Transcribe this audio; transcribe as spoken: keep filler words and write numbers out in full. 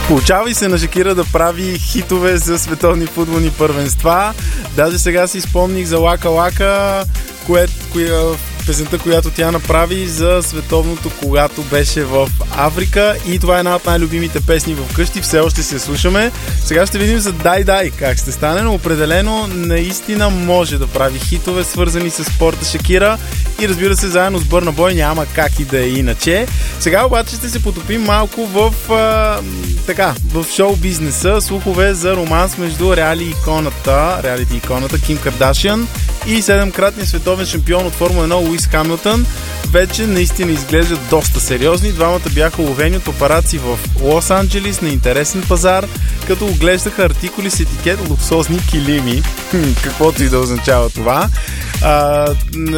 Получава и се на Шакира да прави хитове за световни футболни първенства. Даже сега си спомних за Лака Лака, кое, коя, песента, която тя направи за световното, когато беше в Африка. И това е една от най-любимите песни вкъщи. Все още се слушаме. Сега ще видим за Дай Дай как ще стане, но определено наистина може да прави хитове, свързани с спорта Шакира. И разбира се, заедно с Бърна Бой няма как и да е иначе. Сега обаче ще се потопим малко в а, така, в шоу-бизнеса. Слухове за романс между реали иконата, реалити иконата Ким Кардашиан и седемкратният световен шампион от Формула едно Луис Хамилтън вече наистина изглеждат доста сериозни. Двамата бяха уловени от папараци в Лос-Анджелис на интересен пазар, като оглеждаха артикули с етикет луксозни килими. Каквото и да означава това. А,